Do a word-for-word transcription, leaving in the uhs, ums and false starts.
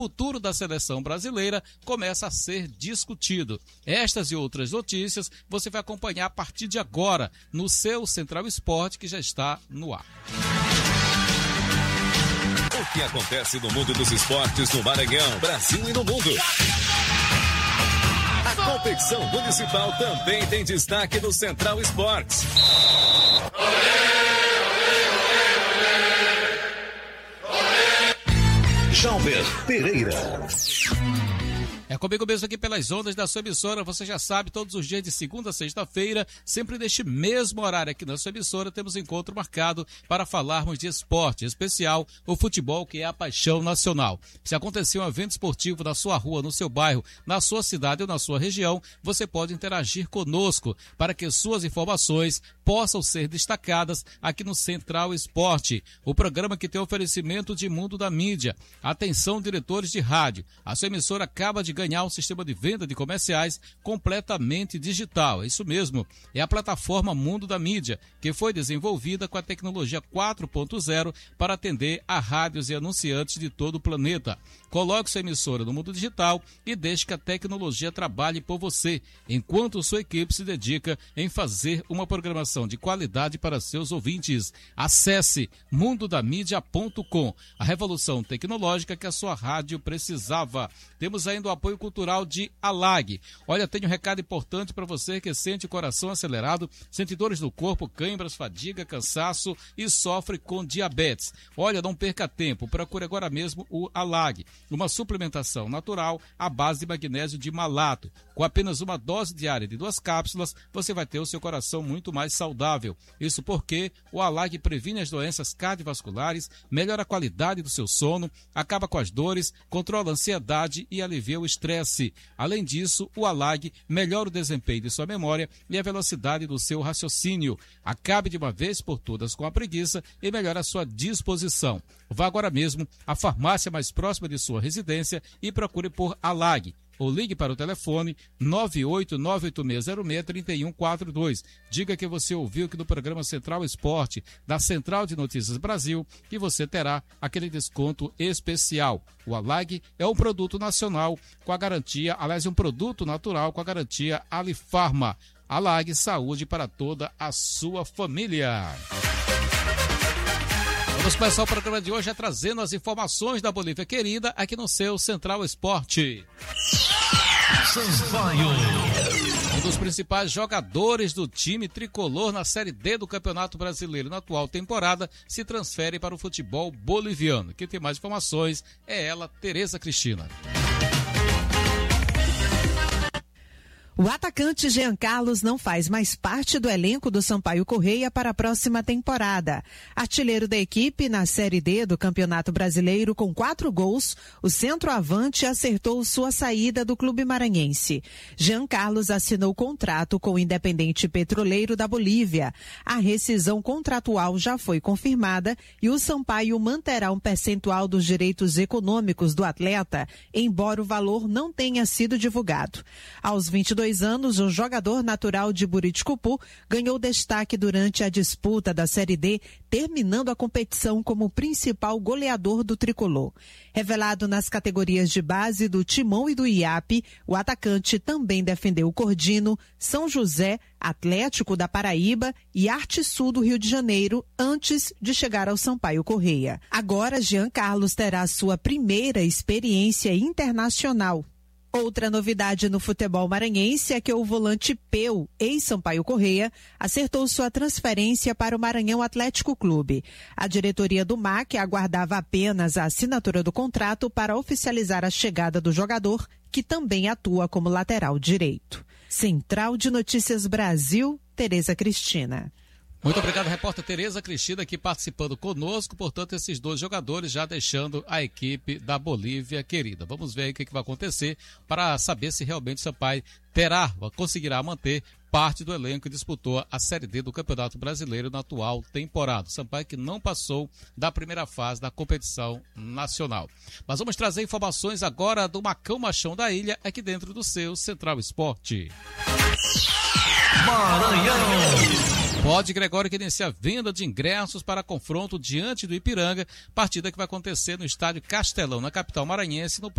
O futuro da seleção brasileira começa a ser discutido. Estas e outras notícias você vai acompanhar a partir de agora no seu Central Esporte, que já está no ar. O que acontece no mundo dos esportes no Maranhão, Brasil e no mundo. A competição municipal também tem destaque no Central Esportes. Jalber Pereira. É comigo mesmo aqui pelas ondas da sua emissora, você já sabe, todos os dias de segunda a sexta-feira, sempre neste mesmo horário aqui na sua emissora, temos encontro marcado para falarmos de esporte, em especial o futebol, que é a paixão nacional. Se acontecer um evento esportivo na sua rua, no seu bairro, na sua cidade ou na sua região, você pode interagir conosco para que suas informações possam ser destacadas aqui no Central Esporte, o programa que tem oferecimento de Mundo da Mídia. Atenção, diretores de rádio, a sua emissora acaba de ganhar um sistema de venda de comerciais completamente digital. É isso mesmo, é a plataforma Mundo da Mídia, que foi desenvolvida com a tecnologia quatro ponto zero para atender a rádios e anunciantes de todo o planeta. Coloque sua emissora no mundo digital e deixe que a tecnologia trabalhe por você, enquanto sua equipe se dedica em fazer uma programação de qualidade para seus ouvintes. Acesse mundo da mídia ponto com, a revolução tecnológica que a sua rádio precisava. Temos ainda o apoio cultural de Alag. Olha, tenho um recado importante para você que sente o coração acelerado, sente dores no corpo, câimbras, fadiga, cansaço e sofre com diabetes. Olha, não perca tempo, procure agora mesmo o Alag, uma suplementação natural à base de magnésio de malato. Com apenas uma dose diária de duas cápsulas, você vai ter o seu coração muito mais saudável. Isso porque o Alag previne as doenças cardiovasculares, melhora a qualidade do seu sono, acaba com as dores, controla a ansiedade e alivia o estresse. Além disso, o Alag melhora o desempenho de sua memória e a velocidade do seu raciocínio. Acabe de uma vez por todas com a preguiça e melhore a sua disposição. Vá agora mesmo à farmácia mais próxima de sua residência e procure por Alag. Ou ligue para o telefone nove oito nove oito seis zero seis três um quatro dois. Diga que você ouviu aqui no programa Central Esporte, da Central de Notícias Brasil, que você terá aquele desconto especial. O Alag é um produto nacional com a garantia, aliás, é um produto natural com a garantia Alifarma. Alag, saúde para toda a sua família. Vamos começar o programa de hoje trazendo as informações da Bolívia querida aqui no seu Central Esporte. Sampaio. Um dos principais jogadores do time tricolor na Série D do Campeonato Brasileiro na atual temporada se transfere para o futebol boliviano. Quem tem mais informações é ela, Tereza Cristina. O atacante Jean Carlos não faz mais parte do elenco do Sampaio Corrêa para a próxima temporada. Artilheiro da equipe na Série D do Campeonato Brasileiro com quatro gols, o centroavante acertou sua saída do clube maranhense. Jean Carlos assinou contrato com o Independente Petroleiro da Bolívia. A rescisão contratual já foi confirmada e o Sampaio manterá um percentual dos direitos econômicos do atleta, embora o valor não tenha sido divulgado. Aos vinte e dois anos, o jogador natural de Buriticupu ganhou destaque durante a disputa da Série D, terminando a competição como principal goleador do tricolor. Revelado nas categorias de base do Timão e do I A P, o atacante também defendeu o Cordino, São José, Atlético da Paraíba e Arte Sul do Rio de Janeiro, antes de chegar ao Sampaio Corrêa. Agora, Jean Carlos terá sua primeira experiência internacional. Outra novidade no futebol maranhense é que o volante Peu, ex-Sampaio Corrêa, acertou sua transferência para o Maranhão Atlético Clube. A diretoria do M A C aguardava apenas a assinatura do contrato para oficializar a chegada do jogador, que também atua como lateral direito. Central de Notícias Brasil, Tereza Cristina. Muito obrigado, repórter Tereza Cristina, aqui participando conosco. Portanto, esses dois jogadores já deixando a equipe da Bolívia querida. Vamos ver aí o que, que vai acontecer para saber se realmente o Sampaio terá, conseguirá manter parte do elenco que disputou a Série D do Campeonato Brasileiro na atual temporada. O Sampaio que não passou da primeira fase da competição nacional. Mas vamos trazer informações agora do Macão Machão da Ilha, aqui dentro do seu Central Esporte. Maranhão. Pode Gregório que inicia a venda de ingressos para confronto diante do Ipiranga, partida que vai acontecer no estádio Castelão, na capital maranhense, no